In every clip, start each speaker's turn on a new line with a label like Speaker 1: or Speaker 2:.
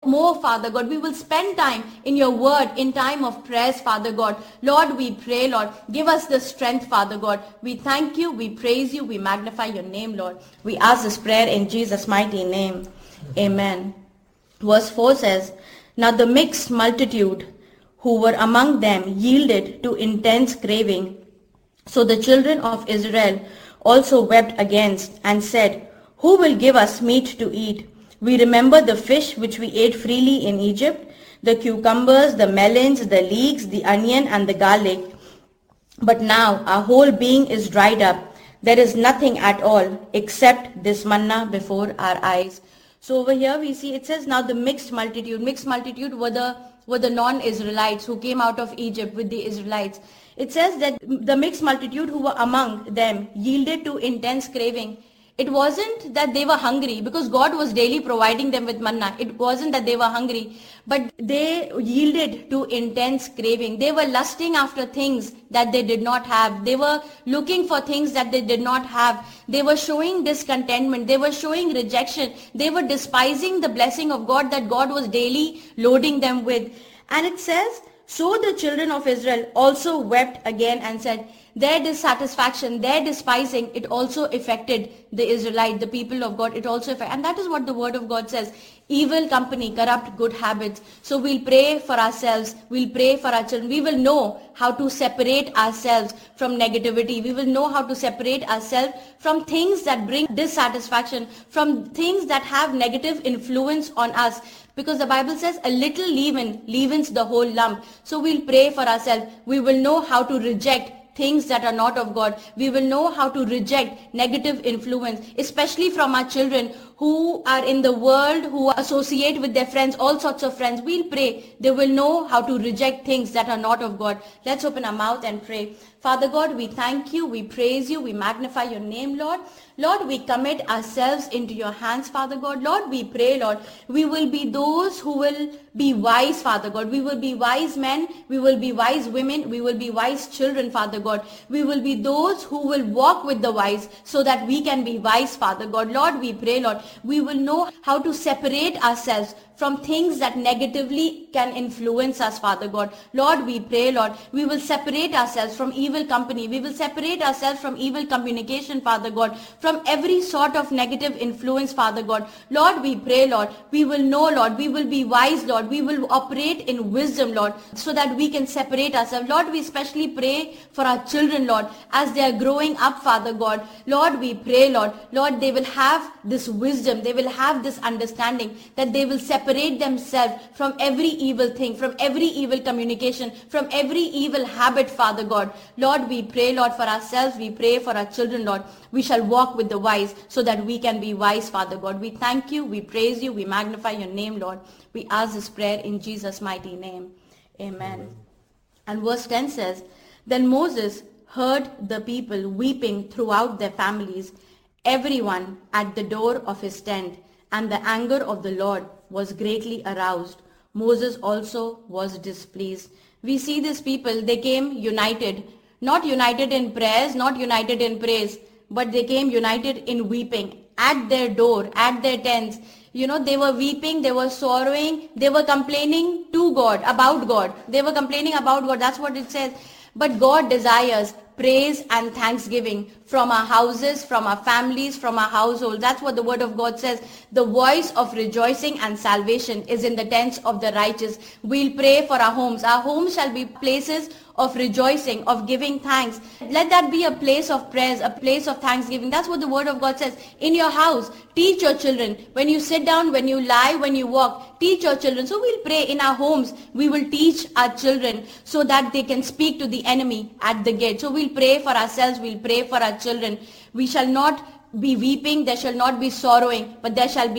Speaker 1: more, Father God. We will spend time in your word, in time of prayers, Father God. Lord, we pray, Lord, give us the strength, Father God. We thank you, we praise you, we magnify your name, Lord. We ask this prayer in Jesus' mighty name. Amen. Verse 4 says, now the mixed multitude who were among them yielded to intense craving. So the children of Israel also wept against and said, who will give us meat to eat? We remember the fish which we ate freely in Egypt, the cucumbers, the melons, the leeks, the onion, and the garlic. But now our whole being is dried up. There is nothing at all except this manna before our eyes. So over here we see it says now the mixed multitude. Mixed multitude were the non-Israelites who came out of Egypt with the Israelites. It says that the mixed multitude who were among them yielded to intense craving. It wasn't that they were hungry, because God was daily providing them with manna. It wasn't that they were hungry, but they yielded to intense craving. They were lusting after things that they did not have. They were looking for things that they did not have. They were showing discontentment. They were showing rejection. They were despising the blessing of God that God was daily loading them with. And it says, so the children of Israel also wept again and said, their dissatisfaction, their despising, it also affected the Israelite, the people of God. It also affected, and that is what the word of God says. Evil company corrupt good habits. So we'll pray for ourselves. We'll pray for our children. We will know how to separate ourselves from negativity. We will know how to separate ourselves from things that bring dissatisfaction, from things that have negative influence on us. Because the Bible says a little leaven leavens the whole lump. So we'll pray for ourselves. We will know how to reject things that are not of God. We will know how to reject negative influence, especially from our children who are in the world, who associate with their friends, all sorts of friends. We'll pray. They will know how to reject things that are not of God. Let's open our mouth and pray. Father God, we thank you, we praise you, we magnify your name, Lord. Lord, we commit ourselves into your hands, Father God. Lord, we pray, Lord, we will be those who will be wise, Father God. We will be wise men, we will be wise women, we will be wise children, Father God. We will be those who will walk with the wise so that we can be wise, Father God. Lord, we pray, Lord, we will know how to separate ourselves from things that negatively can influence us, Father God. Lord, we pray, Lord, we will separate ourselves from evil company. We will separate ourselves from evil communication, Father God, from every sort of negative influence, Father God. Lord, we pray, Lord, we will know, Lord, we will be wise, Lord, we will operate in wisdom, Lord, so that we can separate ourselves. Lord, we especially pray for our children, Lord, as they are growing up, Father God. Lord, we pray, Lord, they will have this wisdom, they will have this understanding that they will separate themselves from every evil thing, from every evil communication, from every evil habit, Father God. Lord, we pray, Lord, for ourselves. We pray for our children, Lord. We shall walk with the wise so that we can be wise, Father God. We thank you, we praise you, we magnify your name, Lord. We ask this prayer in Jesus' mighty name. Amen. And verse 10 says, then Moses heard the people weeping throughout their families, everyone at the door of his tent, and the anger of the Lord was greatly aroused. Moses also was displeased. We see these people, they came united, not united in prayers, not united in praise, but they came united in weeping at their door, at their tents. You know, they were weeping, they were sorrowing, they were complaining to God, about God. They were complaining about God. That's what it says. But God desires praise and thanksgiving from our houses, from our families, from our household. That's what the word of God says. The voice of rejoicing and salvation is in the tents of the righteous. We'll pray for our homes. Our homes shall be places of rejoicing, of giving thanks. Let that be a place of prayers, a place of thanksgiving. That's what the word of God says. In your house, teach your children. When you sit down, when you lie, when you walk, teach your children. So we'll pray in our homes. We will teach our children so that they can speak to the enemy at the gate. So we'll pray for ourselves. We'll pray for our children. We shall not be weeping, there shall not be sorrowing, but there shall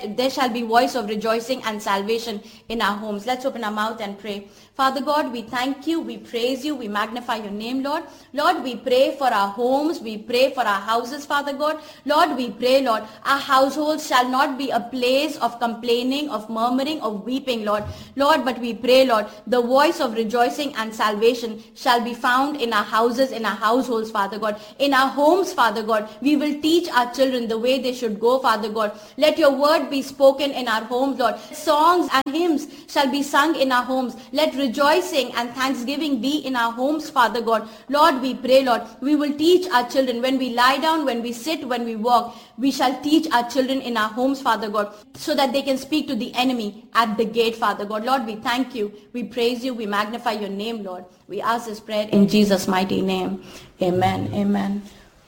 Speaker 1: be voice of rejoicing and salvation in our homes. Let's open our mouth and pray. Father God, we thank you, we praise you, we magnify your name, Lord. Lord, we pray for our homes, we pray for our houses, Father God. Lord, we pray, Lord, our households shall not be a place of complaining, of murmuring, of weeping, Lord. Lord, but we pray, Lord, the voice of rejoicing and salvation shall be found in our houses, in our households, Father God. In our homes, Father God, we will teach teach our children the way they should go, Father God. Let your word be spoken in our homes, Lord. Songs and hymns shall be sung in our homes. Let rejoicing and thanksgiving be in our homes, Father God. Lord, we pray, Lord, we will teach our children when we lie down, when we sit, when we walk. We shall teach our children in our homes, Father God, so that they can speak to the enemy at the gate, Father God. Lord, we thank you. We praise you. We magnify your name, Lord. We ask this prayer in Jesus' mighty name. Amen. Amen.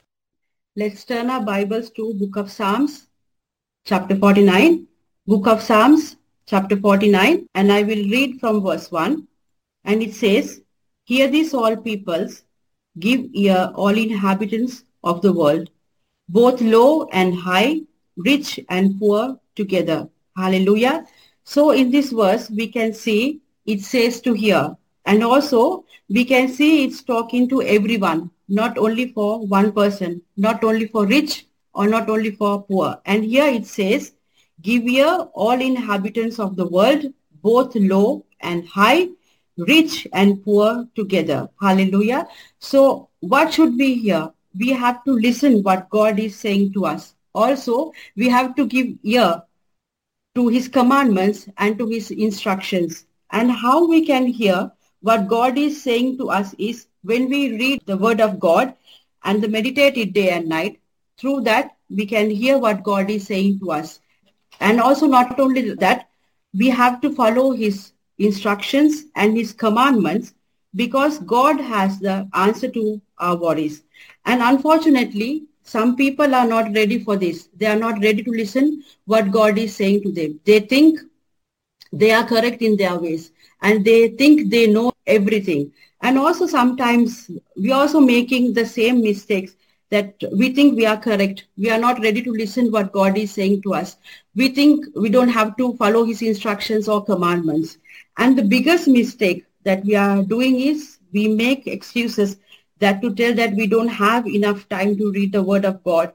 Speaker 2: Let's turn our Bibles to Book of Psalms, chapter 49. Book of Psalms, chapter 49, and I will read from verse 1. And it says, "Hear this, all peoples, give ear, all inhabitants of the world, both low and high, rich and poor together." Hallelujah. So in this verse, we can see it says to hear. And also, we can see it's talking to everyone, not only for one person, not only for rich or not only for poor. And here it says, "Give ear, all inhabitants of the world, both low and high, rich and poor together." Hallelujah. So what should we hear? We have to listen what God is saying to us. Also, we have to give ear to his commandments and to his instructions. And how we can hear what God is saying to us is when we read the word of God and meditate it day and night. Through that, we can hear what God is saying to us. And also not only that, we have to follow his instructions and his commandments because God has the answer to our worries. And unfortunately, some people are not ready for this. They are not ready to listen what God is saying to them. They think they are correct in their ways and they think they know everything. And also sometimes we are also making the same mistakes that we think we are correct. We are not ready to listen what God is saying to us. We think we don't have to follow his instructions or commandments. And the biggest mistake that we are doing is we make excuses that to tell that we don't have enough time to read the word of God.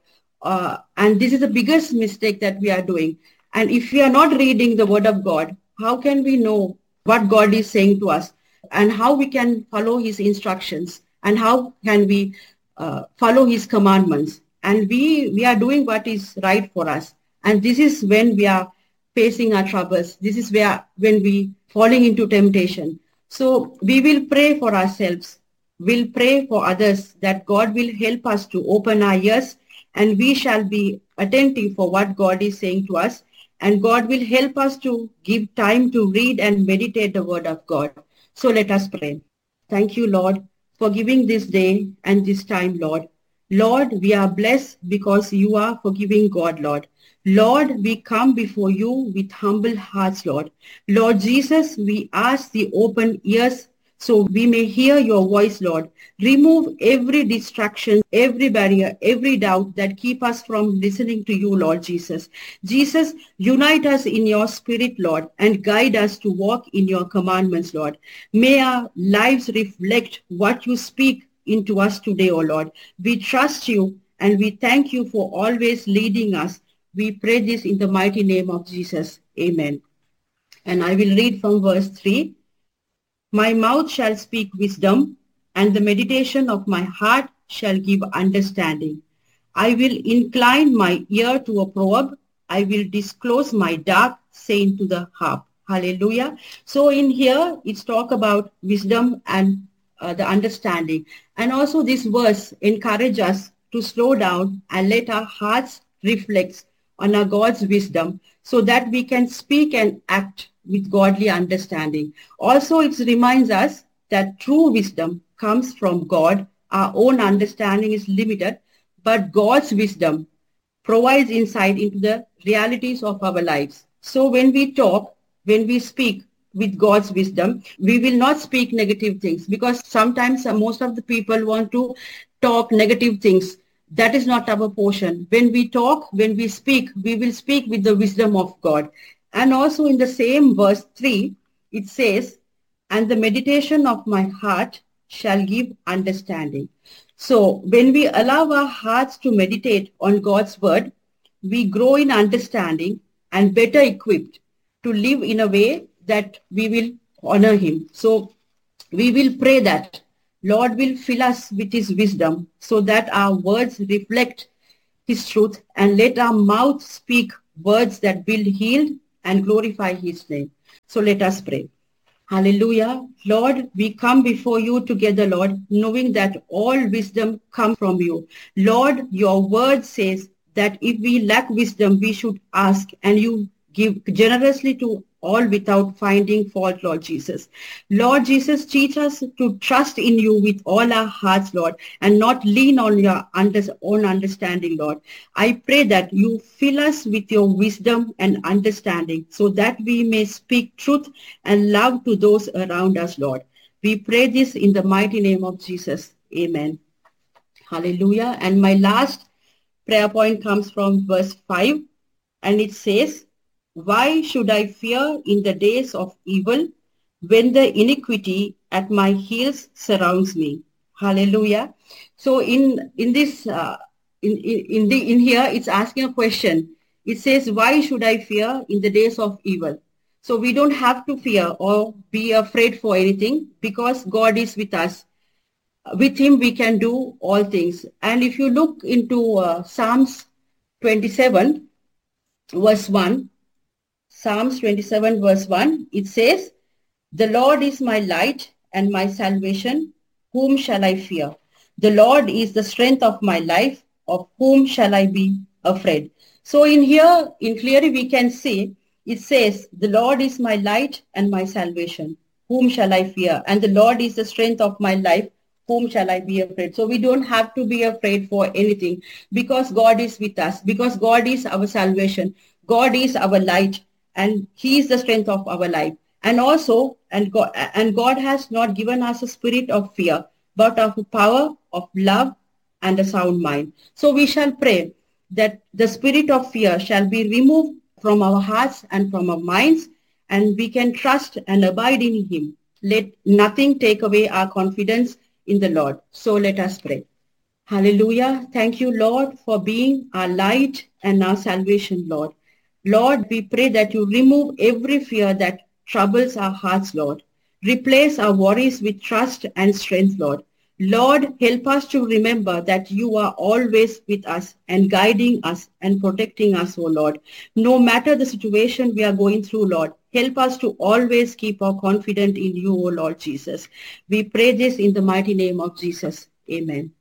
Speaker 2: And this is the biggest mistake that we are doing. And if we are not reading the word of God, how can we know what God is saying to us and how we can follow his instructions and how can we follow his commandments? And we are doing what is right for us. And this is when we are facing our troubles. This is when we falling into temptation. So we will pray for ourselves. We'll pray for others that God will help us to open our ears and we shall be attentive for what God is saying to us. And God will help us to give time to read and meditate the word of God. So let us pray. Thank you, Lord, for giving this day and this time, Lord. Lord, we are blessed because you are forgiving God, Lord. Lord, we come before you with humble hearts, Lord. Lord Jesus, we ask the open ears so we may hear your voice, Lord. Remove every distraction, every barrier, every doubt that keep us from listening to you, Lord Jesus. Jesus, unite us in your spirit, Lord, and guide us to walk in your commandments, Lord. May our lives reflect what you speak into us today, O Lord. We trust you and we thank you for always leading us. We pray this in the mighty name of Jesus. Amen. And I will read from verse 3. My mouth shall speak wisdom, and the meditation of my heart shall give understanding. I will incline my ear to a proverb. I will disclose my dark saying to the harp. Hallelujah. So in here, it's talk about wisdom and the understanding. And also this verse encourages us to slow down and let our hearts reflect on our God's wisdom so that we can speak and act with godly understanding. Also, it reminds us that true wisdom comes from God. Our own understanding is limited, but God's wisdom provides insight into the realities of our lives. So when we talk, when we speak with God's wisdom, we will not speak negative things because sometimes most of the people want to talk negative things. That is not our portion. When we talk, when we speak, we will speak with the wisdom of God. And also in the same verse 3, it says, and the meditation of my heart shall give understanding. So when we allow our hearts to meditate on God's word, we grow in understanding and better equipped to live in a way that we will honor him. So we will pray that Lord will fill us with his wisdom so that our words reflect his truth, and let our mouth speak words that build, heal, and glorify his name. So let us pray. Hallelujah. Lord, we come before you together, Lord, knowing that all wisdom comes from you. Lord, your word says that if we lack wisdom, we should ask, and you give generously to all without finding fault, Lord Jesus. Lord Jesus, teach us to trust in you with all our hearts, Lord, and not lean on your own understanding, Lord. I pray that you fill us with your wisdom and understanding so that we may speak truth and love to those around us, Lord. We pray this in the mighty name of Jesus. Amen. Hallelujah. And my last prayer point comes from verse 5, and it says, why should I fear in the days of evil when the iniquity at my heels surrounds me? Hallelujah. So in this in here it's asking a question. It says, why should I fear in the days of evil? So we don't have to fear or be afraid for anything because God is with us. With him we can do all things. And if you look into Psalms 27 verse 1, Psalms 27 verse 1, it says, the Lord is my light and my salvation. Whom shall I fear? The Lord is the strength of my life. Of whom shall I be afraid? So in here, in clearly we can see, it says, the Lord is my light and my salvation. Whom shall I fear? And the Lord is the strength of my life. Whom shall I be afraid? So we don't have to be afraid for anything because God is with us, because God is our salvation. God is our light and he is the strength of our life. And also, God has not given us a spirit of fear, but of power, of love, and a sound mind. So we shall pray that the spirit of fear shall be removed from our hearts and from our minds, and we can trust and abide in him. Let nothing take away our confidence in the Lord. So let us pray. Hallelujah. Thank you, Lord, for being our light and our salvation, Lord. Lord, we pray that you remove every fear that troubles our hearts, Lord. Replace our worries with trust and strength, Lord. Lord, help us to remember that you are always with us and guiding us and protecting us, O Lord. No matter the situation we are going through, Lord, help us to always keep our confidence in you, O Lord Jesus. We pray this in the mighty name of Jesus. Amen.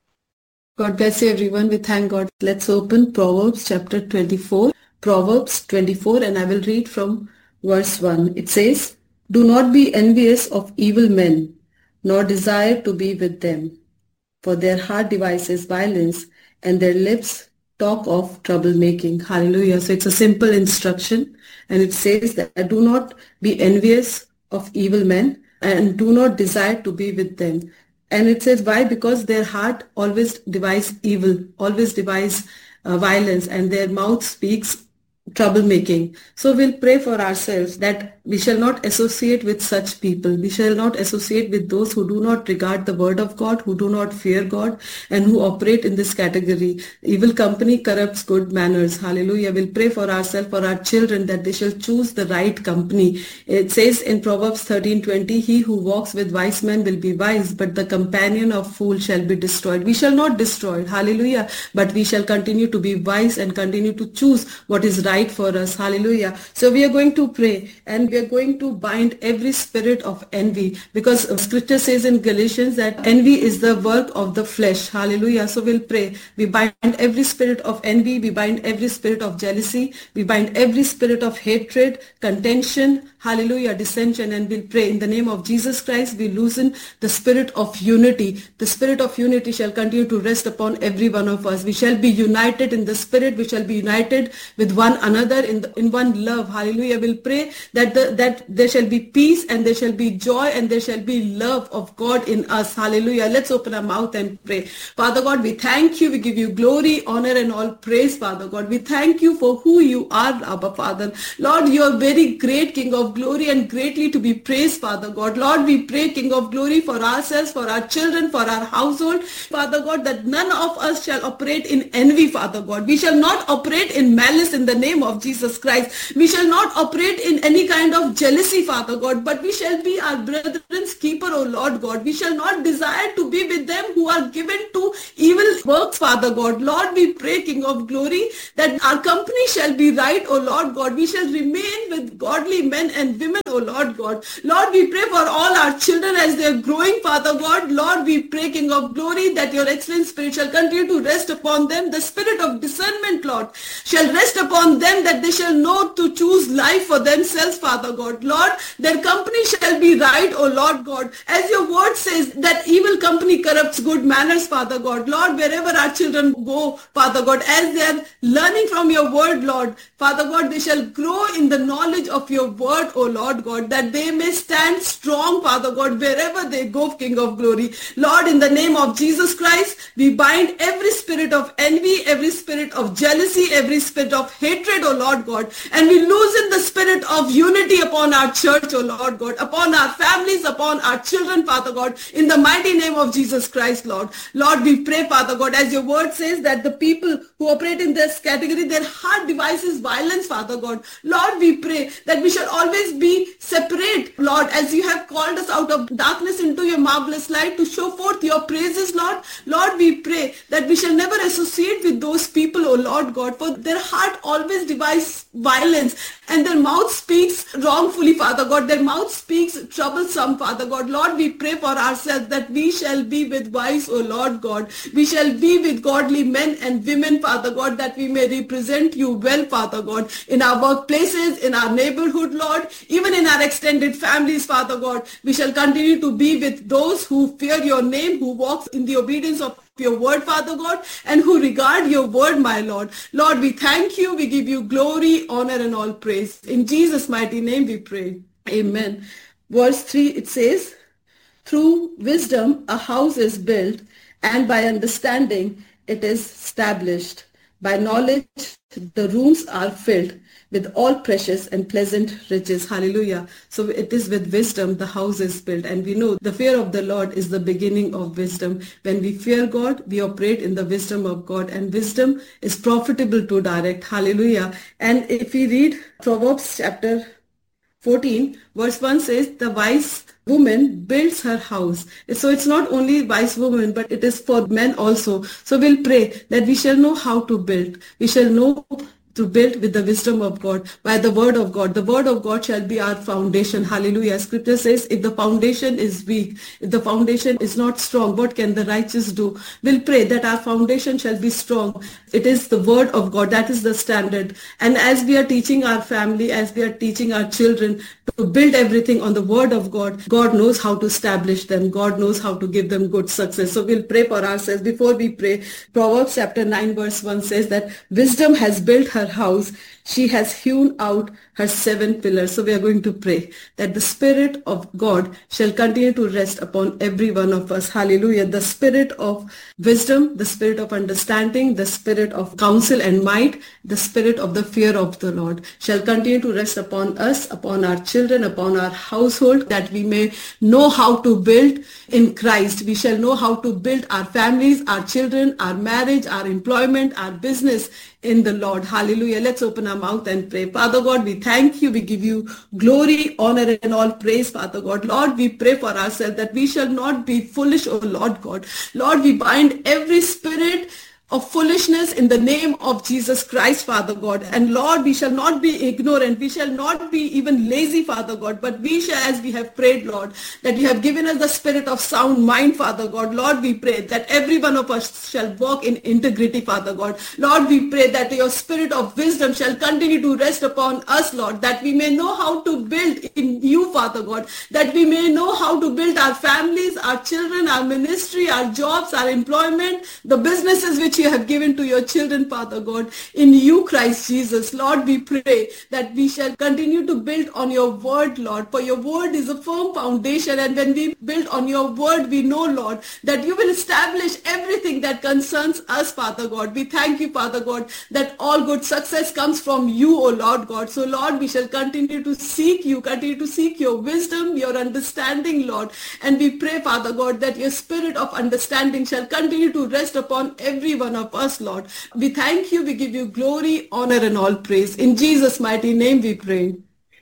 Speaker 3: God bless you, everyone. We thank God. Let's open Proverbs chapter 24. Proverbs 24, and I will read from verse 1. It says, do not be envious of evil men, nor desire to be with them. For their heart devises violence, and their lips talk of troublemaking. Hallelujah. So it's a simple instruction, and it says that do not be envious of evil men, and do not desire to be with them. And it says why? Because their heart always devise evil, always devise violence, and their mouth speaks troublemaking. So we'll pray for ourselves that we shall not associate with such people. We shall not associate with those who do not regard the word of God, who do not fear God, and who operate in this category. Evil company corrupts good manners. Hallelujah. We'll pray for ourselves, for our children, that they shall choose the right company. It says in Proverbs 13:20, he who walks with wise men will be wise, but the companion of fools shall be destroyed. We shall not destroy it. Hallelujah. But we shall continue to be wise and continue to choose what is right for us. Hallelujah. So we are going to pray, and we are going to bind every spirit of envy, because scripture says in Galatians that envy is the work of the flesh. Hallelujah. So we'll pray. We bind every spirit of envy. We bind every spirit of jealousy. We bind every spirit of hatred, contention, hallelujah, dissension, and we'll pray in the name of Jesus Christ. We loosen the spirit of unity. The spirit of unity shall continue to rest upon every one of us. We shall be united in the spirit. We shall be united with one another in one love. Hallelujah. We'll pray that there shall be peace, and there shall be joy, and there shall be love of God in us. Hallelujah. Let's open our mouth and pray. Father God, we thank you. We give you glory, honor, and all praise, Father God. We thank you for who you are, Abba Father. Lord, you are very great King of of glory and greatly to be praised, Father God. Lord, we pray, King of glory, for ourselves, for our children, for our household, Father God, that none of us shall operate in envy, Father God. We shall not operate in malice in the name of Jesus Christ. We shall not operate in any kind of jealousy, Father God, but we shall be our brethren's keeper, O Lord God. We shall not desire to be with them who are given to evil works, Father God. Lord, we pray, King of glory, that our company shall be right, O Lord God. We shall remain with godly men and women, O Lord God. Lord, we pray for all our children as they are growing, Father God. Lord, we pray, King of glory, that your excellent spirit shall continue to rest upon them. The spirit of discernment, Lord, shall rest upon them, that they shall know to choose life for themselves, Father God. Lord, their company shall be right, O Lord God. As your word says, that evil company corrupts good manners, Father God. Lord, wherever our children go, Father God, as they are learning from your word, Lord, Father God, they shall grow in the knowledge of your word, O Lord God, that they may stand strong, Father God, wherever they go, King of glory. Lord, in the name of Jesus Christ, we bind every spirit of envy, every spirit of jealousy, every spirit of hatred, O Lord God, and we loosen the spirit of unity upon our church, O Lord God, upon our families, upon our children, Father God, in the mighty name of Jesus Christ, Lord. Lord, we pray, Father God, as your word says, that the people who operate in this category, their heart devises violence, Father God. Lord, we pray that we shall always be separate, Lord, as you have called us out of darkness into your marvelous light to show forth your praises, Lord. Lord, we pray that we shall never associate with those people, O Lord God, for their heart always devises violence and their mouth speaks wrongfully, Father God. Their mouth speaks troublesome, Father God. Lord, we pray for ourselves that we shall be with wise, O Lord God. We shall be with godly men and women, Father God, that we may represent you well, Father God, in our workplaces, in our neighborhood, Lord, even in our extended families, Father God. We shall continue to be with those who fear your name, who walk in the obedience of your word, Father God, and who regard your word, my Lord. Lord, we thank you. We give you glory, honor, and all praise. In Jesus' mighty name we pray. Amen. Verse 3, it says, through wisdom a house is built, and by understanding it is established. By knowledge the rooms are filled with all precious and pleasant riches. Hallelujah. So it is with wisdom the house is built. And we know the fear of the Lord is the beginning of wisdom. When we fear God, we operate in the wisdom of God. And wisdom is profitable to direct. Hallelujah. And if we read Proverbs chapter 14, verse 1 says, the wise woman builds her house. So it's not only wise woman, but it is for men also. So we'll pray that we shall know how to build. We shall know to build with the wisdom of God, by the word of God. The word of God shall be our foundation. Hallelujah. Scripture says, if the foundation is weak, if the foundation is not strong, what can the righteous do? We'll pray that our foundation shall be strong. It is the word of God. That is the standard. And as we are teaching our family, as we are teaching our children to build everything on the word of God, God knows how to establish them. God knows how to give them good success. So we'll pray for ourselves. Before we pray, Proverbs chapter 9 verse 1 says that wisdom has built her house. She has hewn out her 7 pillars. So we are going to pray that the Spirit of God shall continue to rest upon every one of us. Hallelujah. The Spirit of wisdom, the Spirit of understanding, the Spirit of counsel and might, the Spirit of the fear of the Lord shall continue to rest upon us, upon our children, upon our household, that we may know how to build in Christ. We shall know how to build our families, our children, our marriage, our employment, our business in the Lord. Hallelujah. Let's open our mouth and pray. Father God, we thank you. We give you glory, honor, and all praise, Father God. Lord, we pray for ourselves that we shall not be foolish, oh Lord God. Lord, we bind every spirit of foolishness in the name of Jesus Christ, Father God. And Lord, we shall not be ignorant. We shall not be even lazy, Father God, but we shall, as we have prayed, Lord, that you have given us the spirit of sound mind, Father God. Lord, we pray that every one of us shall walk in integrity, Father God. Lord, we pray that your spirit of wisdom shall continue to rest upon us, Lord, that we may know how to build in you, Father God, that we may know how to build our families, our children, our ministry, our jobs, our employment, the businesses which you have given to your children, Father God, in you, Christ Jesus. Lord, we pray that we shall continue to build on your word, Lord, for your word is a firm foundation, and when we build on your word, we know, Lord, that you will establish everything that concerns us, Father God. We thank you, Father God, that all good success comes from you, O Lord God. So, Lord, we shall continue to seek you, continue to seek your wisdom, your understanding, Lord, and we pray, Father God, that your spirit of understanding shall continue to rest upon every one of us, Lord. We thank you, we give you glory, honor, and all praise. In Jesus' mighty name we pray.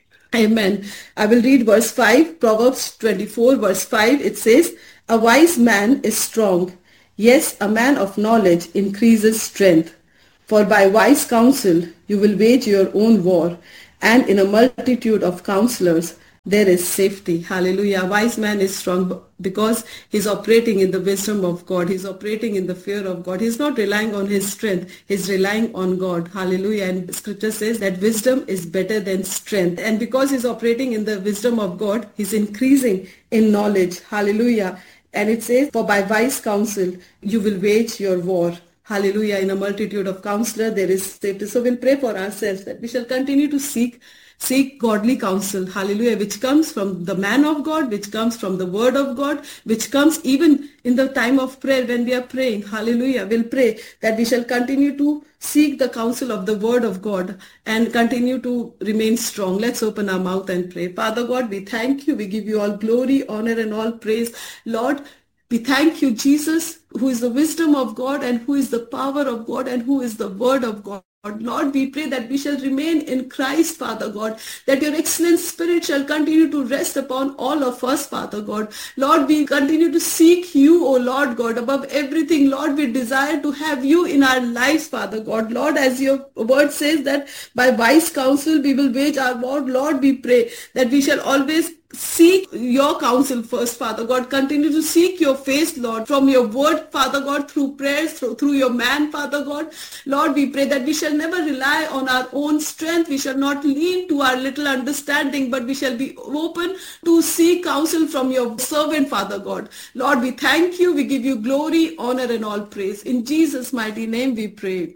Speaker 3: Amen. I will read verse 5, Proverbs 24, verse 5. It says, a wise man is strong. Yes, a man of knowledge increases strength. For by wise counsel you will wage your own war, and in a multitude of counselors there is safety. Hallelujah. A wise man is strong because he's operating in the wisdom of God. He's operating in the fear of God. He's not relying on his strength. He's relying on God. Hallelujah. And scripture says that wisdom is better than strength. And because he's operating in the wisdom of God, he's increasing in knowledge. Hallelujah. And it says, for by wise counsel you will wage your war. Hallelujah. In a multitude of counselors there is safety. So we'll pray for ourselves that we shall continue to seek godly counsel, hallelujah, which comes from the man of God, which comes from the word of God, which comes even in the time of prayer when we are praying, hallelujah. We'll pray that we shall continue to seek the counsel of the word of God and continue to remain strong. Let's open our mouth and pray. Father God, we thank you. We give you all glory, honor, and all praise. Lord, we thank you, Jesus, who is the wisdom of God and who is the power of God and who is the word of God. Lord, we pray that we shall remain in Christ, Father God, that your excellent spirit shall continue to rest upon all of us, Father God. Lord, we continue to seek you, O Lord God, above everything. Lord, we desire to have you in our lives, Father God. Lord, as your word says that by wise counsel we will wage our war. Lord, we pray that we shall always seek your counsel first, Father God. Continue to seek your face, Lord, from your word, Father God, through prayers, through your man, Father God. Lord, we pray that we shall never rely on our own strength. We shall not lean to our little understanding, but we shall be open to seek counsel from your servant, Father God. Lord, we thank you. We give you glory, honor, and all praise. In Jesus' mighty name we pray.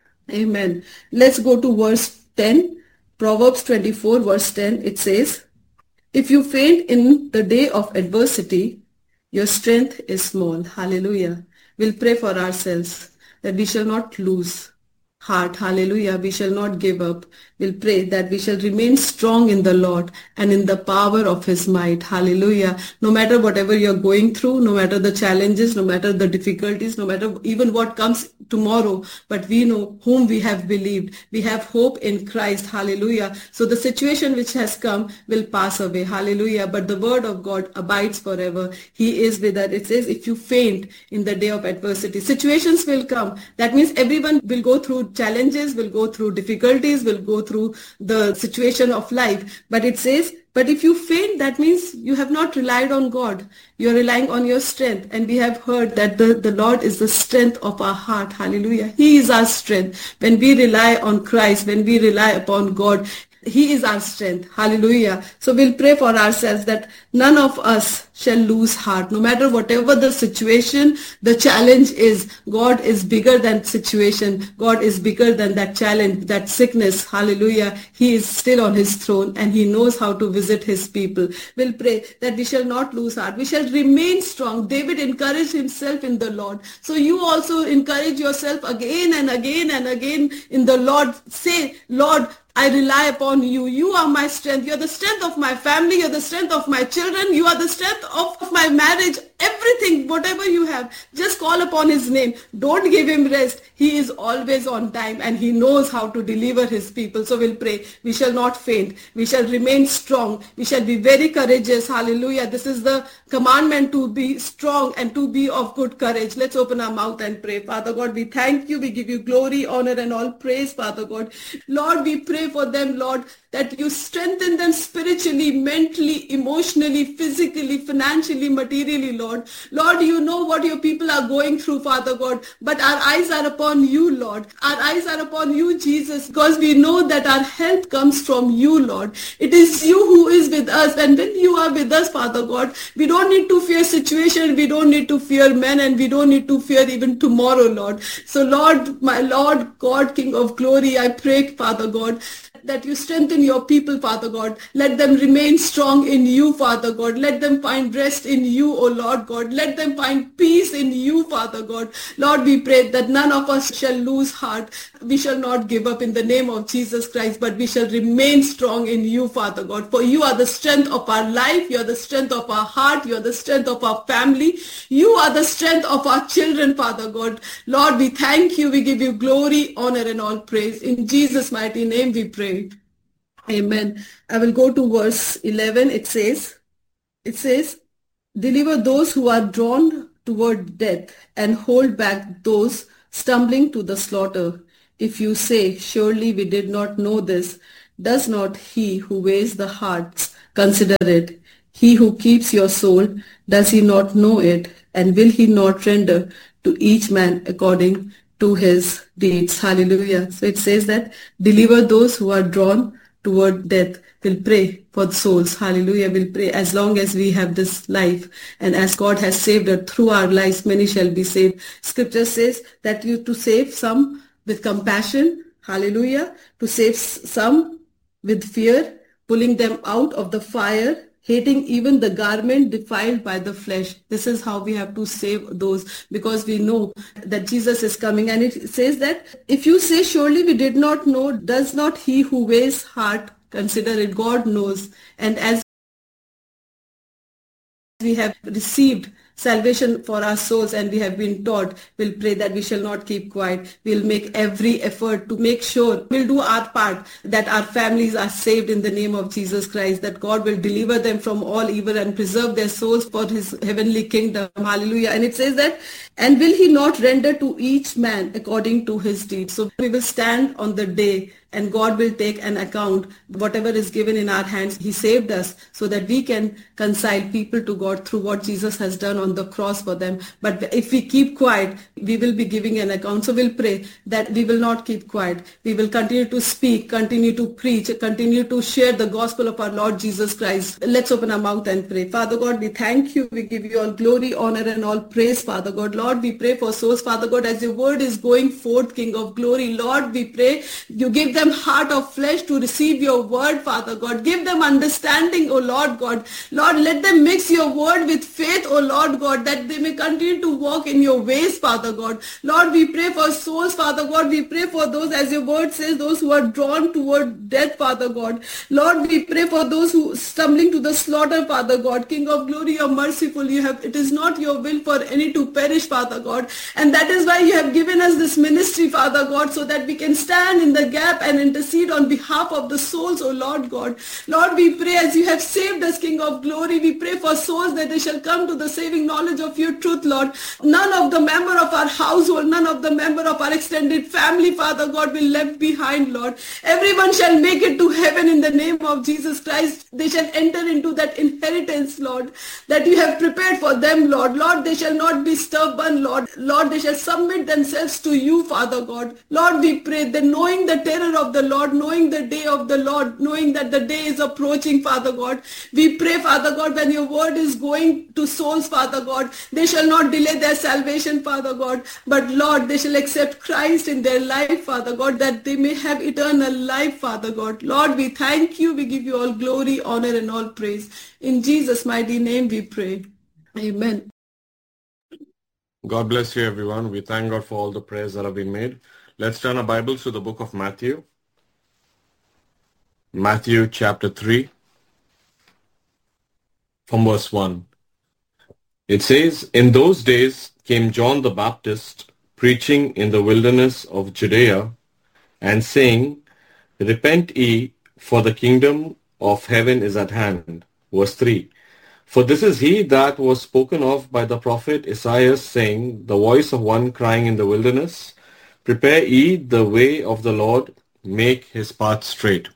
Speaker 3: Amen. Let's go to verse 10. Proverbs 24, verse 10. It says, if you faint in the day of adversity, your strength is small. Hallelujah. We'll pray for ourselves that we shall not lose heart. Hallelujah. We shall not give up. We'll pray that we shall remain strong in the Lord and in the power of his might. Hallelujah. No matter whatever you're going through, no matter the challenges, no matter the difficulties, no matter even what comes tomorrow, but we know whom we have believed. We have hope in Christ. Hallelujah. So the situation which has come will pass away. Hallelujah. But the word of God abides forever. He is with us. It says, if you faint in the day of adversity, situations will come. That means everyone will go through challenges, will go through difficulties, will go through the situation of life. But it says, but if you faint, that means you have not relied on God. You are relying on your strength. And we have heard that the Lord is the strength of our heart. Hallelujah. He is our strength. When we rely on Christ, when we rely upon God, he is our strength. Hallelujah. So we'll pray for ourselves that none of us shall lose heart. No matter whatever the situation, the challenge is, God is bigger than situation. God is bigger than that challenge, that sickness. Hallelujah. He is still on his throne and he knows how to visit his people. We'll pray that we shall not lose heart. We shall remain strong. David encouraged himself in the Lord. So you also encourage yourself again and again and again in the Lord. Say, Lord, I rely upon you. You are my strength. You are the strength of my family. You are the strength of my children. You are the strength of my marriage. Everything, whatever you have, just call upon his name. Don't give him rest. He is always on time and he knows how to deliver his people. So we'll pray. We shall not faint. We shall remain strong. We shall be very courageous. Hallelujah. This is the commandment, to be strong and to be of good courage. Let's open our mouth and pray. Father God, we thank you. We give you glory, honor, and all praise, Father God. Lord, we pray for them, Lord, that you strengthen them spiritually, mentally, emotionally, physically, financially, materially, Lord. Lord. Lord, you know what your people are going through, Father God, but our eyes are upon you, Lord. Our eyes are upon you, Jesus, because we know that our help comes from you, Lord. It is you who is with us, and when you are with us, Father God, we don't need to fear situation, we don't need to fear men, and we don't need to fear even tomorrow, Lord. So Lord, my Lord God, King of glory, I pray, Father God, that you strengthen your people, Father God. Let them remain strong in you, Father God. Let them find rest in you, O Lord God. Let them find peace in you, Father God. Lord, we pray that none of us shall lose heart. We shall not give up in the name of Jesus Christ, but we shall remain strong in you, Father God. For you are the strength of our life. You are the strength of our heart. You are the strength of our family. You are the strength of our children, Father God. Lord, we thank you. We give you glory, honor, and all praise. In Jesus' mighty name we pray. Amen. I will go to verse 11. It says, deliver those who are drawn toward death and hold back those stumbling to the slaughter. If you say, surely we did not know this, does not he who weighs the hearts consider it? He who keeps your soul, does he not know it? And will he not render to each man according to his deeds? Hallelujah. So it says that deliver those who are drawn toward death. We'll pray for the souls. Hallelujah. We'll pray as long as we have this life, and as God has saved us through our lives, many shall be saved. Scripture says that you to save some with compassion. Hallelujah. To save some with fear, pulling them out of the fire, hating even the garment defiled by the flesh. This is how we have to save those, because we know that Jesus is coming. And it says that if you say, surely we did not know, does not he who weighs heart consider it? God knows. And as we have received salvation for our souls and we have been taught, we'll pray that we shall not keep quiet. We'll make every effort to make sure we'll do our part, that our families are saved in the name of Jesus Christ, that God will deliver them from all evil and preserve their souls for his heavenly kingdom. Hallelujah. And it says that, and will he not render to each man according to his deeds? So we will stand on the day and God will take an account. Whatever is given in our hands, he saved us so that we can reconcile people to God through what Jesus has done on the cross for them. But if we keep quiet, we will be giving an account. So we'll pray that we will not keep quiet. We will continue to speak, continue to preach, continue to share the gospel of our Lord Jesus Christ. Let's open our mouth and pray. Father God, we thank you. We give you all glory, honor, and all praise, Father God. Lord, we pray for souls, Father God, as your word is going forth, King of glory. Lord, we pray you give them heart of flesh to receive your word, Father God. Give them understanding, O Lord God. Lord, let them mix your word with faith, O Lord God, that they may continue to walk in your ways, Father God. Lord, we pray for souls, Father God. We pray for those, as your word says, those who are drawn toward death, Father God. Lord, we pray for those who stumbling to the slaughter, Father God. King of glory, you are merciful. It is not your will for any to perish, Father God. And that is why you have given us this ministry, Father God, so that we can stand in the gap and intercede on behalf of the souls, O Lord God. Lord, we pray as you have saved us, King of glory, we pray for souls that they shall come to the saving knowledge of your truth, Lord. None of the member of our household, none of the member of our extended family, Father God, will left behind, Lord. Everyone shall make it to heaven in the name of Jesus Christ. They shall enter into that inheritance, Lord, that you have prepared for them, Lord. Lord, they shall not be stubborn, Lord. Lord, they shall submit themselves to you, Father God. Lord, we pray that knowing the terror of the Lord, knowing the day of the Lord, knowing that the day is approaching, Father God, we pray, Father God, when your word is going to souls, Father God, they shall not delay their salvation, Father God, but Lord, they shall accept Christ in their life, Father God, that they may have eternal life, Father God. Lord, we thank you. We give you all glory, honor, and all praise. In Jesus' mighty name we pray. Amen.
Speaker 4: God bless you, everyone. We thank God for all the prayers that have been made. Let's turn our Bibles to the book of Matthew. Matthew chapter 3, from verse 1. It says, in those days came John the Baptist, preaching in the wilderness of Judea, and saying, repent ye, for the kingdom of heaven is at hand. Verse 3. For this is he that was spoken of by the prophet Isaiah, saying, the voice of one crying in the wilderness, prepare ye the way of the Lord, make his path straight.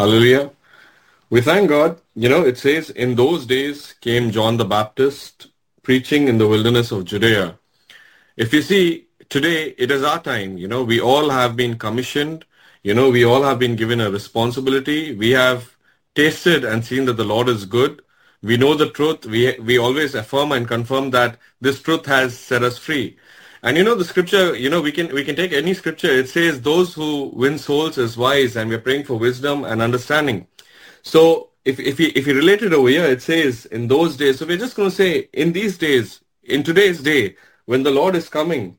Speaker 4: Hallelujah. We thank God. It says, in those days came John the Baptist preaching in the wilderness of Judea. If you see, today it is our time. We all have been commissioned. We all have been given a responsibility. We have tasted and seen that the Lord is good. We know the truth. We always affirm and confirm that this truth has set us free. And the scripture, we can take any scripture. It says those who win souls is wise, and we're praying for wisdom and understanding. So if you relate it over here, it says in those days. So we're just going to say in these days, in today's day, when the Lord is coming,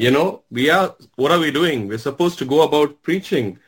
Speaker 4: what are we doing? We're supposed to go about preaching,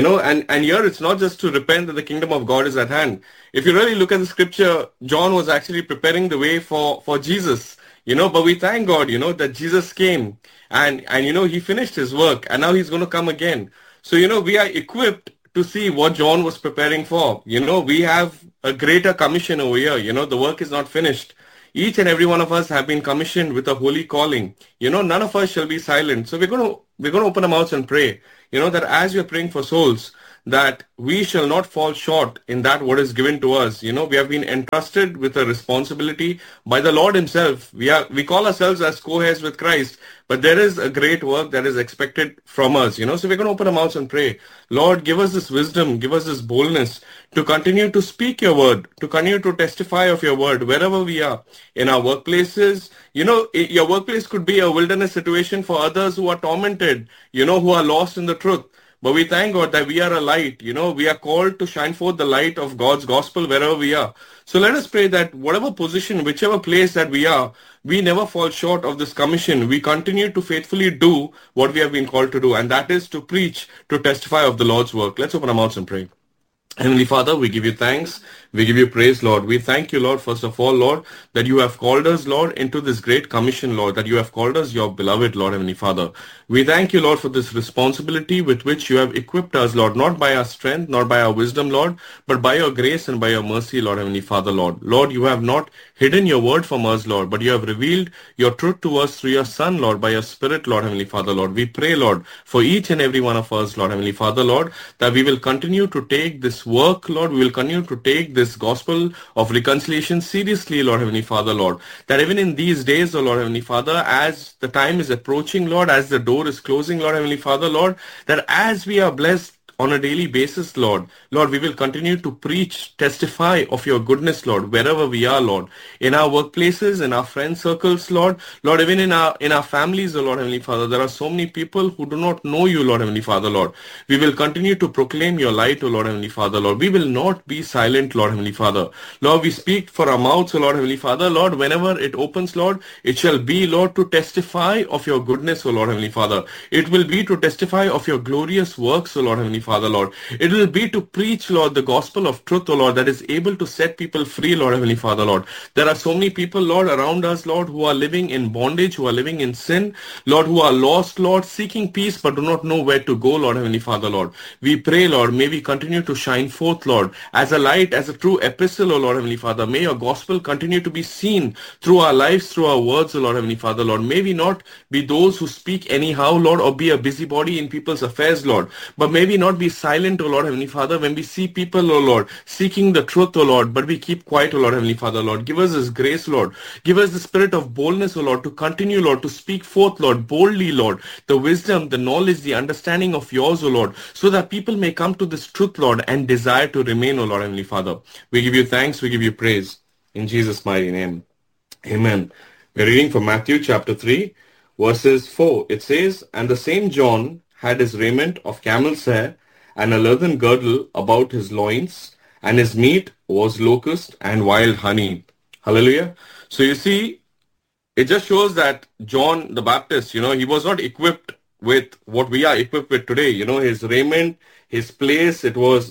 Speaker 4: and here it's not just to repent that the kingdom of God is at hand. If you really look at the scripture, John was actually preparing the way for Jesus, but we thank God, that Jesus came and he finished his work, and now he's going to come again. So, we are equipped to see what John was preparing for. We have a greater commission over here. The work is not finished. Each and every one of us have been commissioned with a holy calling. None of us shall be silent. So we're going to open our mouths and pray, that as we're praying for souls, that we shall not fall short in that what is given to us. We have been entrusted with a responsibility by the Lord himself. We call ourselves as co-heirs with Christ, but there is a great work that is expected from us. So we're going to open our mouths and pray. Lord, give us this wisdom, give us this boldness to continue to speak your word, to continue to testify of your word wherever we are, in our workplaces. Your workplace could be a wilderness situation for others who are tormented, who are lost in the truth. But we thank God that we are a light. We are called to shine forth the light of God's gospel wherever we are. So let us pray that whatever position, whichever place that we are, we never fall short of this commission. We continue to faithfully do what we have been called to do, and that is to preach, to testify of the Lord's work. Let's open our mouths and pray. Heavenly Father, we give you thanks. We give you praise, Lord. We thank you, Lord, first of all, Lord, that you have called us, Lord, into this great commission, Lord, that you have called us your beloved, Lord, Heavenly Father. We thank you, Lord, for this responsibility with which you have equipped us, Lord, not by our strength, nor by our wisdom, Lord, but by your grace and by your mercy, Lord, Heavenly Father, Lord. Lord, you have not hidden your word from us, Lord, but you have revealed your truth to us through your Son, Lord, by your Spirit, Lord, Heavenly Father, Lord. We pray, Lord, for each and every one of us, Lord, Heavenly Father, Lord, that we will continue to take this work, Lord, we will continue to take this gospel of reconciliation seriously, Lord, Heavenly Father, Lord, that even in these days, oh Lord, Heavenly Father, as the time is approaching, Lord, as the door is closing, Lord, Heavenly Father, Lord, that as we are blessed on a daily basis, Lord, we will continue to preach, testify of your goodness, Lord, wherever we are, Lord, in our workplaces, in our friend circles, Lord, even in our families, oh Lord, Heavenly Father, there are so many people who do not know you, Lord, Heavenly Father, Lord. We will continue to proclaim your light, oh Lord, Heavenly Father, Lord. We will not be silent, Lord, Heavenly Father. Lord, we speak for our mouths, oh Lord, Heavenly Father, Lord, whenever it opens, Lord, it shall be, Lord, to testify of your goodness, oh Lord, Heavenly Father. It will be to testify of your glorious works, oh Lord, Heavenly Father, Lord. It will be to preach, Lord, the gospel of truth, oh Lord, that is able to set people free, Lord, Heavenly Father, Lord. There are so many people, Lord, around us, Lord, who are living in bondage, who are living in sin, Lord, who are lost, Lord, seeking peace but do not know where to go, Lord, Heavenly Father, Lord. We pray, Lord, may we continue to shine forth, Lord, as a light, as a true epistle, oh Lord, Heavenly Father. May your gospel continue to be seen through our lives, through our words, oh Lord, Heavenly Father, Lord. May we not be those who speak anyhow, Lord, or be a busybody in people's affairs, Lord, but may we not be silent, oh Lord, Heavenly Father, when we see people, oh Lord, seeking the truth, oh Lord, but we keep quiet, oh Lord, Heavenly Father, Lord. Give us this grace, Lord. Give us the spirit of boldness, oh Lord, to continue, Lord, to speak forth, Lord, boldly, Lord, the wisdom, the knowledge, the understanding of yours, oh Lord, so that people may come to this truth, Lord, and desire to remain, oh Lord, Heavenly Father. We give you thanks, we give you praise. In Jesus' mighty name. Amen. We're reading from Matthew chapter 3, verses 4. It says, "And the same John had his raiment of camel's hair, and a leathern girdle about his loins, and his meat was locust and wild honey." Hallelujah. So you see, it just shows that John the Baptist, he was not equipped with what we are equipped with today. His raiment, his place,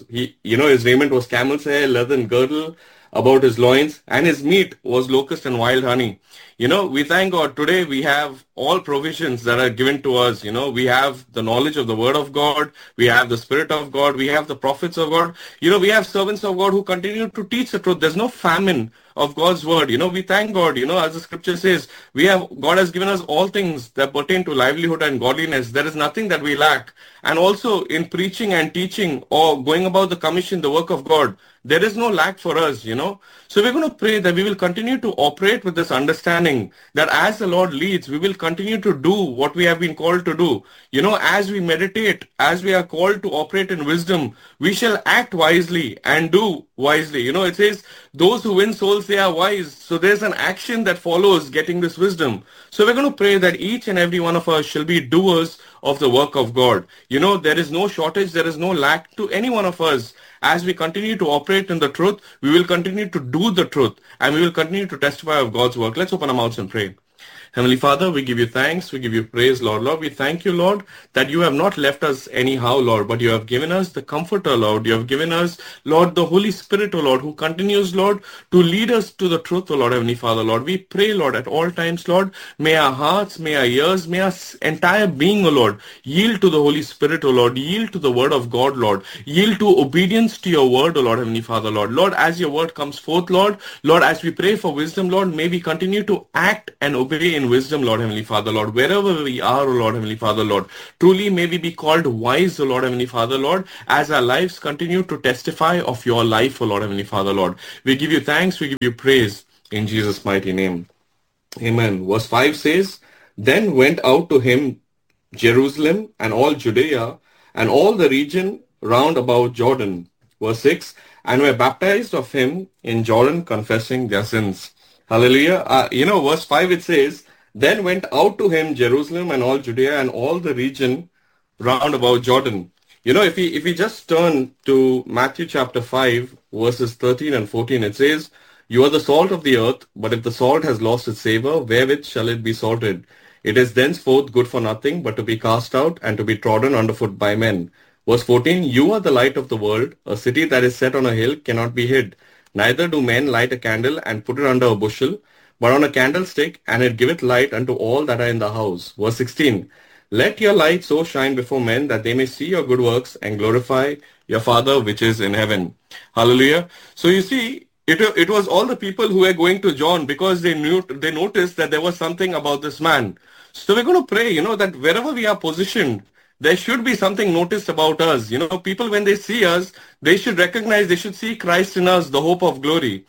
Speaker 4: his raiment was camel's hair, leathern girdle about his loins, and his meat was locust and wild honey. We thank God today we have all provisions that are given to us. We have the knowledge of the word of God. We have the Spirit of God. We have the prophets of God. We have servants of God who continue to teach the truth. There's no famine of God's word. We thank God, as the scripture says, God has given us all things that pertain to livelihood and godliness. There is nothing that we lack. And also in preaching and teaching or going about the commission, the work of God, There is no lack for us, So we're going to pray that we will continue to operate with this understanding that as the Lord leads, we will continue to do what we have been called to do. As we meditate, as we are called to operate in wisdom, we shall act wisely and do wisely. It says, those who win souls, they are wise. So there's an action that follows getting this wisdom. So we're going to pray that each and every one of us shall be doers of the work of God. There is no shortage, there is no lack to any one of us. As we continue to operate in the truth, we will continue to do the truth, and we will continue to testify of God's work. Let's open our mouths and pray. Heavenly Father, we give you thanks, we give you praise, Lord. Lord, we thank you, Lord, that you have not left us anyhow, Lord, but you have given us the Comforter, Lord. You have given us, Lord, the Holy Spirit, O Lord, who continues, Lord, to lead us to the truth, O Lord, Heavenly Father, Lord. We pray, Lord, at all times, Lord, may our hearts, may our ears, may our entire being, O Lord, yield to the Holy Spirit, O Lord, yield to the word of God, Lord, yield to obedience to your word, O Lord, Heavenly Father, Lord. Lord, as your word comes forth, Lord, as we pray for wisdom, Lord, may we continue to act and obey in wisdom, Lord, Heavenly Father, Lord, wherever we are, O Lord, Heavenly Father, Lord, truly may we be called wise, O Lord, Heavenly Father, Lord, as our lives continue to testify of your life, O Lord, Heavenly Father, Lord. We give you thanks, we give you praise in Jesus' mighty name. Amen. Verse 5 says, then went out to him Jerusalem and all Judea and all the region round about Jordan. Verse 6, and were baptized of him in Jordan, confessing their sins. Hallelujah. Verse 5 it says, then went out to him Jerusalem and all Judea and all the region round about Jordan. If we just turn to Matthew chapter 5, verses 13 and 14, it says, you are the salt of the earth, but if the salt has lost its savor, wherewith shall it be salted? It is thenceforth good for nothing, but to be cast out and to be trodden underfoot by men. Verse 14, you are the light of the world. A city that is set on a hill cannot be hid. Neither do men light a candle and put it under a bushel, but on a candlestick, and it giveth light unto all that are in the house. Verse 16, let your light so shine before men that they may see your good works and glorify your Father which is in heaven. Hallelujah. So you see, it was all the people who were going to John because they noticed that there was something about this man. So we're going to pray, that wherever we are positioned, there should be something noticed about us. People, when they see us, they should recognize, they should see Christ in us, the hope of glory.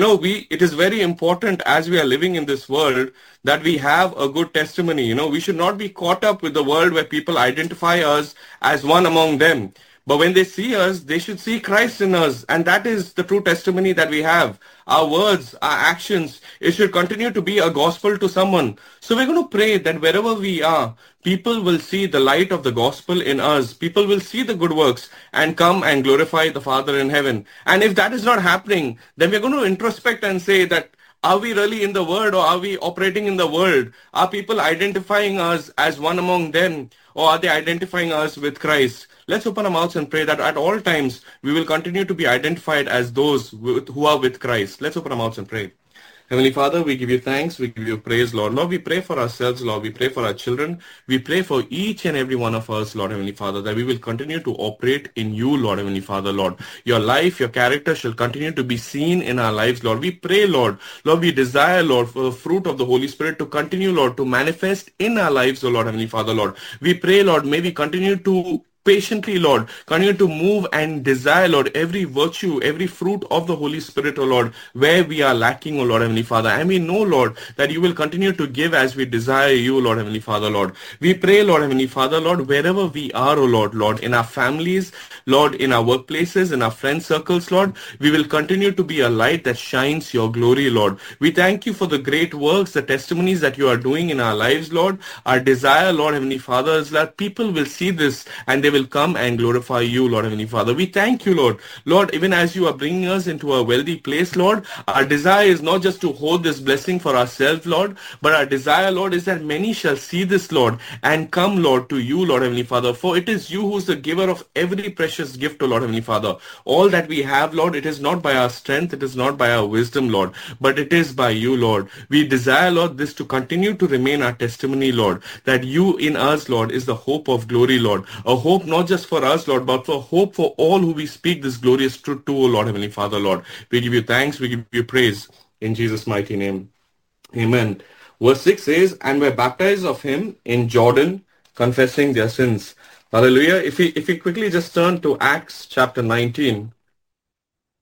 Speaker 4: It is very important as we are living in this world that we have a good testimony. We should not be caught up with the world where people identify us as one among them. But when they see us, they should see Christ in us. And that is the true testimony that we have. Our words, our actions, it should continue to be a gospel to someone. So we're going to pray that wherever we are, people will see the light of the gospel in us. People will see the good works and come and glorify the Father in heaven. And if that is not happening, then we're going to introspect and say that, are we really in the word or are we operating in the world? Are people identifying us as one among them, or are they identifying us with Christ? Let's open our mouths and pray that at all times we will continue to be identified as those who are with Christ. Let's open our mouths and pray. Heavenly Father, we give you thanks, we give you praise, Lord. Lord, we pray for ourselves, Lord. We pray for our children. We pray for each and every one of us, Lord, Heavenly Father, that we will continue to operate in you, Lord, Heavenly Father, Lord. Your life, your character shall continue to be seen in our lives, Lord. We pray, Lord. Lord, we desire, Lord, for the fruit of the Holy Spirit to continue, Lord, to manifest in our lives, O Lord, Heavenly Father, Lord. We pray, Lord, may we continue to patiently, Lord, continue to move and desire, Lord, every virtue, every fruit of the Holy Spirit, O Lord, where we are lacking, O Lord, Heavenly Father. And we know, Lord, that you will continue to give as we desire you, Lord, Heavenly Father, Lord. We pray, Lord, Heavenly Father, Lord, wherever we are, O Lord, in our families, Lord, in our workplaces, in our friend circles, Lord, we will continue to be a light that shines your glory, Lord. We thank you for the great works, the testimonies that you are doing in our lives, Lord. Our desire, Lord, Heavenly Father, is that people will see this and they will come and glorify you, Lord, Heavenly Father. We thank you, Lord. Lord, even as you are bringing us into a wealthy place, Lord, our desire is not just to hold this blessing for ourselves, Lord, but our desire, Lord, is that many shall see this, Lord, and come, Lord, to you, Lord, Heavenly Father. For it is you who is the giver of every precious gift, O Lord, Heavenly Father. All that we have, Lord, it is not by our strength, it is not by our wisdom, Lord, but it is by you, Lord. We desire, Lord, this to continue to remain our testimony, Lord, that you in us, Lord, is the hope of glory, Lord. A hope not just for us, Lord, but for hope for all who we speak this glorious truth to, O Lord, Heavenly Father, Lord. We give you thanks, we give you praise in Jesus' mighty name. Amen. Verse 6 says, and were baptized of him in Jordan, confessing their sins. Hallelujah. If we quickly just turn to Acts chapter 19.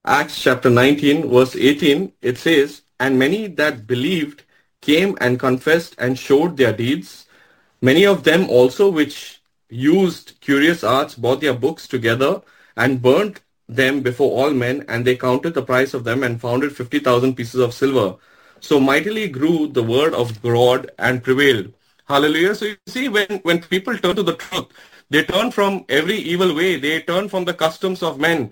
Speaker 4: Acts chapter 19, verse 18, it says, "And many that believed came and confessed and showed their deeds. Many of them also which used curious arts bought their books together and burnt them before all men, and they counted the price of them and found it 50,000 pieces of silver. So mightily grew the word of God and prevailed." Hallelujah. So you see, when people turn to the truth, they turn from every evil way. They turn from the customs of men.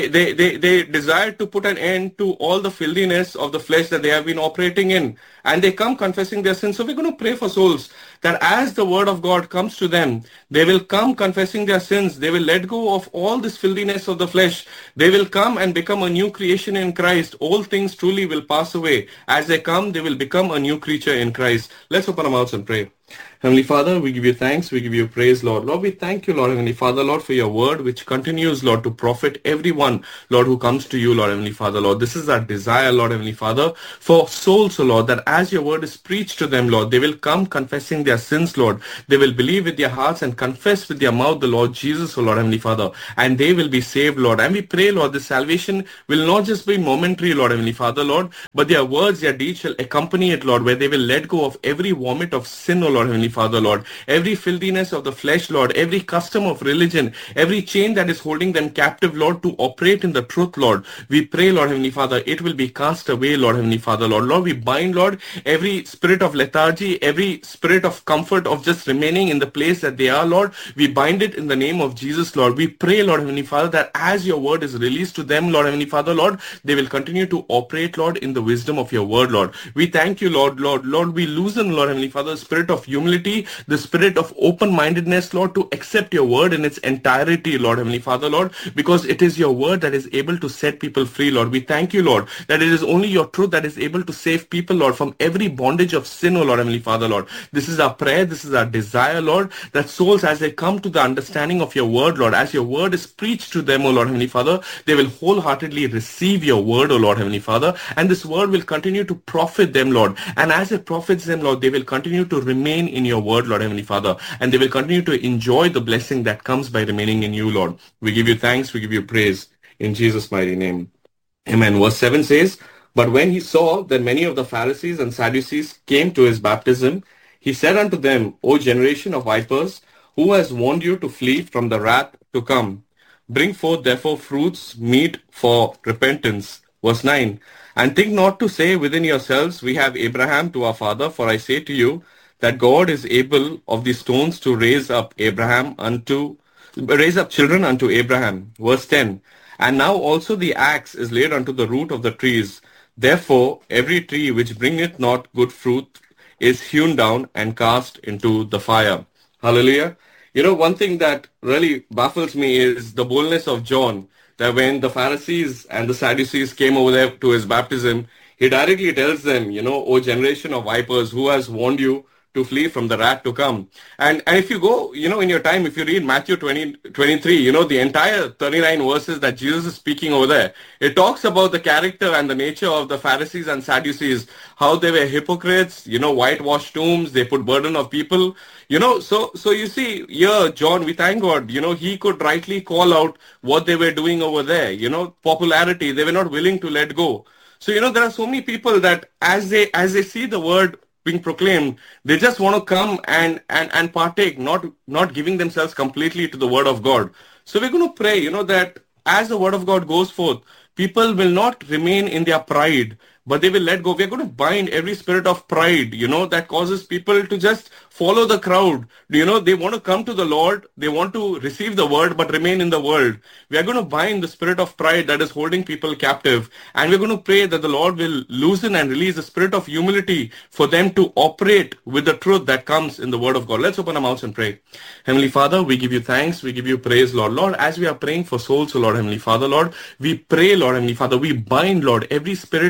Speaker 4: They desire to put an end to all the filthiness of the flesh that they have been operating in. And they come confessing their sins. So we're going to pray for souls that as the word of God comes to them, they will come confessing their sins. They will let go of all this filthiness of the flesh. They will come and become a new creation in Christ. All things truly will pass away. As they come, they will become a new creature in Christ. Let's open our mouths and pray. Heavenly Father, we give you thanks, we give you praise, Lord. Lord, we thank you, Lord, Heavenly Father, Lord, for your word, which continues, Lord, to profit everyone, Lord, who comes to you, Lord, Heavenly Father, Lord. This is our desire, Lord, Heavenly Father, for souls, O Lord, that as your word is preached to them, Lord, they will come confessing their sins, Lord. They will believe with their hearts and confess with their mouth the Lord Jesus, O Lord, Heavenly Father, and they will be saved, Lord. And we pray, Lord, this salvation will not just be momentary, Lord, Heavenly Father, Lord, but their words, their deeds shall accompany it, Lord, where they will let go of every vomit of sin, O Lord, Heavenly Father, Lord. Every filthiness of the flesh, Lord, every custom of religion, every chain that is holding them captive, Lord, to operate in the truth, Lord. We pray, Lord, Heavenly Father, it will be cast away, Lord, Heavenly Father, Lord. Lord, we bind, Lord, every spirit of lethargy, every spirit of comfort of just remaining in the place that they are, Lord. We bind it in the name of Jesus, Lord. We pray, Lord, Heavenly Father, that as your word is released to them, Lord, Heavenly Father, Lord, they will continue to operate, Lord, in the wisdom of your word, Lord. We thank you, Lord, Lord, we loosen, Lord, Heavenly Father, the spirit of humility, the spirit of open-mindedness, Lord, to accept your word in its entirety, Lord, Heavenly Father, Lord, because it is your word that is able to set people free, Lord. We thank you, Lord, that it is only your truth that is able to save people, Lord, from every bondage of sin, O Lord, Heavenly Father, Lord. This is our prayer, this is our desire, Lord, that souls, as they come to the understanding of your word, Lord, as your word is preached to them, O Lord, Heavenly Father, they will wholeheartedly receive your word, O Lord, Heavenly Father, and this word will continue to profit them, Lord, and as it profits them, Lord, they will continue to remain in your word, Lord, Heavenly Father, and they will continue to enjoy the blessing that comes by remaining in you, Lord. We give you thanks, we give you praise, in Jesus' mighty name. Amen. Verse 7 says, "But when he saw that many of the Pharisees and Sadducees came to his baptism, he said unto them, O generation of vipers, who has warned you to flee from the wrath to come? Bring forth therefore fruits meet for repentance." Verse 9, "And think not to say within yourselves, We have Abraham to our father, for I say to you, that God is able of these stones to raise up children unto Abraham." Verse 10, "And now also the axe is laid unto the root of the trees. Therefore every tree which bringeth not good fruit is hewn down and cast into the fire." Hallelujah. You know, one thing that really baffles me is the boldness of John, that when the Pharisees and the Sadducees came over there to his baptism, he directly tells them, "O generation of vipers, who has warned you to flee from the wrath to come?" And if you go, in your time, if you read Matthew 23, the entire 39 verses that Jesus is speaking over there, it talks about the character and the nature of the Pharisees and Sadducees, how they were hypocrites, whitewashed tombs, they put burden of people, so you see here, John, we thank God, he could rightly call out what they were doing over there, popularity, they were not willing to let go. So, there are so many people that as they see the word being proclaimed, they just want to come and partake, not giving themselves completely to the word of God. So we're going to pray, that as the word of God goes forth, people will not remain in their pride, but they will let go. We're going to bind every spirit of pride, that causes people to just follow the crowd. They want to come to the Lord, they want to receive the word, but remain in the world. We are going to bind the spirit of pride that is holding people captive. And we're going to pray that the Lord will loosen and release the spirit of humility for them to operate with the truth that comes in the word of God. Let's open our mouths and pray. Heavenly Father, we give you thanks, we give you praise, Lord. Lord, as we are praying for souls, Lord, Heavenly Father, Lord, we pray, Lord, Heavenly Father, we bind, Lord, every spirit of pride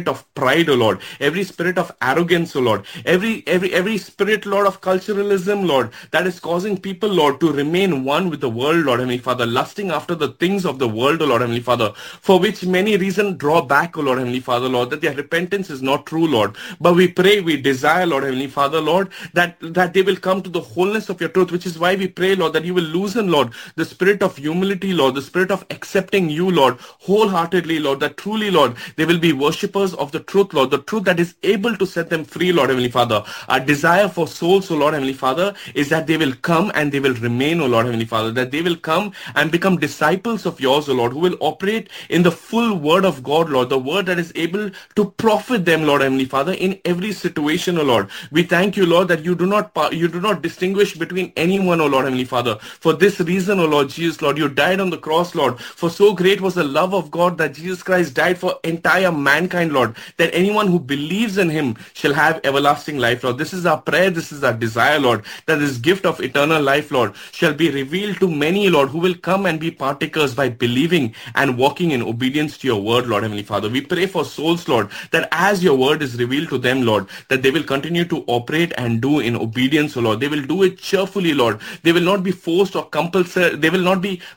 Speaker 4: pride, O Lord, every spirit of arrogance, O Lord, every spirit, Lord, of culturalism, Lord, that is causing people, Lord, to remain one with the world, Lord, Heavenly Father, lusting after the things of the world, O Lord, Heavenly Father, for which many reasons draw back, O Lord, Heavenly Father, Lord, that their repentance is not true, Lord. But we pray, we desire, Lord, Heavenly Father, Lord, that they will come to the wholeness of your truth, which is why we pray, Lord, that you will loosen, Lord, the spirit of humility, Lord, the spirit of accepting you, Lord, wholeheartedly, Lord, that truly, Lord, they will be worshippers of the truth, Lord, the truth that is able to set them free, Lord, Heavenly Father. Our desire for souls, O Lord, Heavenly Father, is that they will come and they will remain, O Lord, Heavenly Father, that they will come and become disciples of yours, O Lord, who will operate in the full word of God, Lord, the word that is able to profit them, Lord, Heavenly Father, in every situation, O Lord. We thank you, Lord, that you do not distinguish between anyone, O Lord, Heavenly Father. For this reason, O Lord Jesus, Lord, you died on the cross, Lord, for so great was the love of God that Jesus Christ died for entire mankind, Lord, that anyone who believes in him shall have everlasting life, Lord. This is our prayer, this is our desire, Lord, that this gift of eternal life, Lord, shall be revealed to many, Lord, who will come and be partakers by believing and walking in obedience to your word, Lord, Heavenly Father. We pray for souls, Lord, that as your word is revealed to them, Lord, that they will continue to operate and do in obedience, O Lord. They will do it cheerfully, Lord. They will not be forced or compulsory. They will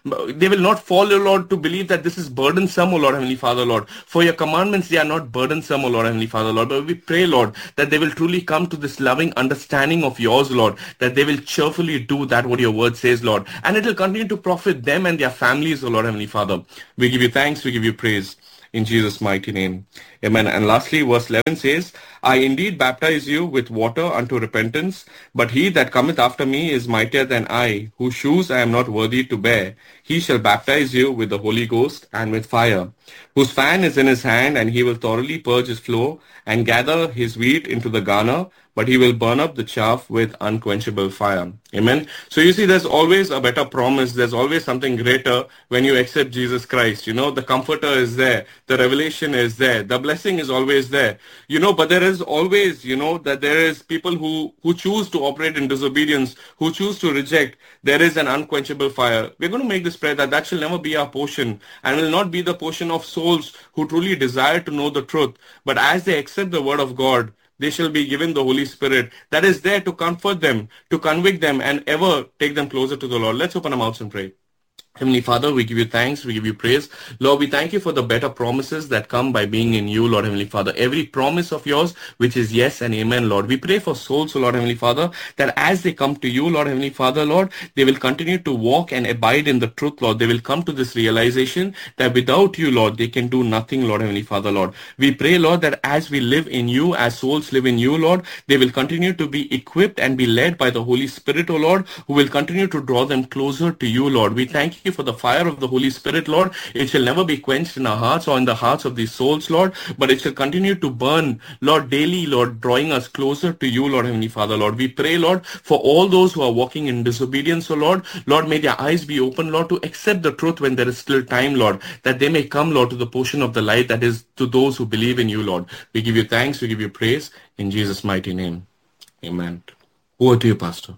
Speaker 4: not fall, O Lord, to believe that this is burdensome, O Lord, Heavenly Father, Lord. For your commandments, they are not burdensome, O Lord, Heavenly Father, Lord. But we pray, Lord, that they will truly come to this loving understanding of yours, Lord, that they will cheerfully do that what your word says, Lord. And it will continue to profit them and their families, O Lord, Heavenly Father. We give you thanks, we give you praise. In Jesus' mighty name. Amen. And lastly, verse 11 says, I indeed baptize you with water unto repentance, but he that cometh after me is mightier than I, whose shoes I am not worthy to bear. He shall baptize you with the Holy Ghost and with fire, whose fan is in his hand, and he will thoroughly purge his floor and gather his wheat into the garner, but he will burn up the chaff with unquenchable fire. Amen. So you see, there's always a better promise. There's always something greater when you accept Jesus Christ. You know, the comforter is there. The revelation is there. The blessing is always there. You know, but there is always, you know, that there is people who choose to operate in disobedience, who choose to reject. There is an unquenchable fire. We're going to make this prayer that shall never be our portion, and will not be the portion of souls who truly desire to know the truth. But as they accept the word of God, they shall be given the Holy Spirit that is there to comfort them, to convict them, and ever take them closer to the Lord. Let's open our mouths and pray. Heavenly Father, we give you thanks, we give you praise. Lord, we thank you for the better promises that come by being in you, Lord Heavenly Father. Every promise of yours, which is yes and amen, Lord. We pray for souls, Lord Heavenly Father, that as they come to you, Lord Heavenly Father, Lord, they will continue to walk and abide in the truth, Lord. They will come to this realization that without you, Lord, they can do nothing, Lord Heavenly Father, Lord. We pray, Lord, that as we live in you, as souls live in you, Lord, they will continue to be equipped and be led by the Holy Spirit, O Lord, who will continue to draw them closer to you, Lord. We thank you for the fire of the Holy Spirit, Lord. It shall never be quenched in our hearts or in the hearts of these souls, Lord, but it shall continue to burn, Lord, daily, Lord, drawing us closer to you, Lord Heavenly Father, Lord. We pray, Lord, for all those who are walking in disobedience, O Lord, Lord, may their eyes be open, Lord, to accept the truth when there is still time, Lord, that they may come, Lord, to the portion of the light that is to those who believe in you, Lord. We give you thanks, we give you praise, in Jesus' mighty name. Amen. Over to you, Pastor.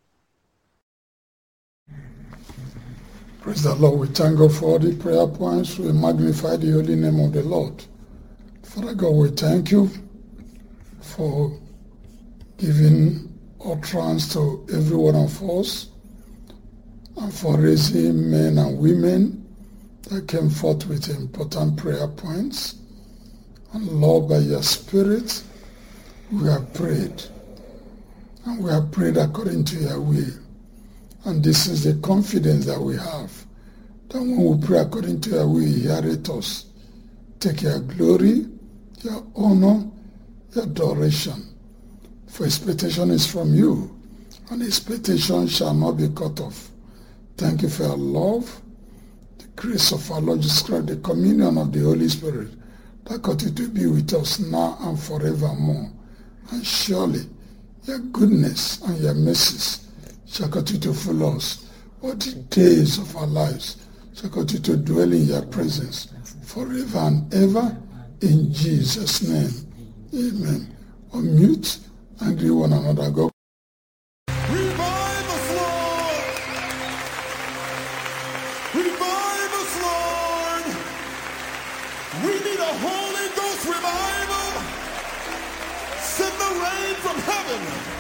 Speaker 5: Praise the Lord. We thank God for all the prayer points. We magnify the holy name of the Lord. Father God, we thank you for giving utterance to every one of us and for raising men and women that came forth with important prayer points. And Lord, by your Spirit, we have prayed. And we have prayed according to your will. And this is the confidence that we have, that when we pray according to your will, you hear it us. Take your glory, your honor, your adoration. For expectation is from you, and expectation shall not be cut off. Thank you for your love, the grace of our Lord Jesus Christ, the communion of the Holy Spirit, that continue to be with us now and forevermore. And surely your goodness and your mercies shall continue to follow us all the days of our lives, shall continue to dwell in your presence forever and ever, in Jesus' name. Amen. Unmute and greet one another. Go.
Speaker 6: Revive us, Lord! Revive us, Lord! We need a Holy Ghost revival! heaven.